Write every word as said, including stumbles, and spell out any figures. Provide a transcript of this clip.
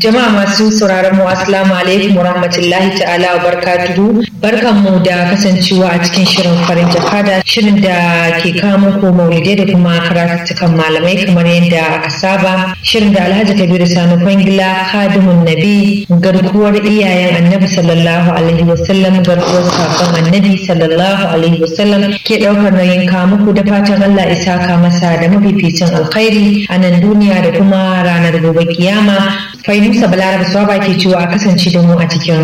Jama'a masu sauraron mu assalamu alaikum warahmatullahi ta'ala wa barakatuhu. Barkanmu da kasancewa a cikin shirin farin jakada, shirin da ke kawo muku maulidai da kuma karatukan malamai kamar yadda aka saba. Shirin da Alhaji Kabiru Sani Kwangila, Khadimun Nabi, garkuwar iyayen Annabi sallallahu alaihi wasallam, garkuwar sakon Annabi sallallahu alaihi wasallam ke daukar nauyin kawo muku, da fatan Allah ya saka masa da mafificin alkhairi a nan duniya da kuma ranar gobe kiyama. Fainusa Balaraba Swaba ke cewa a kasance da mu a cikin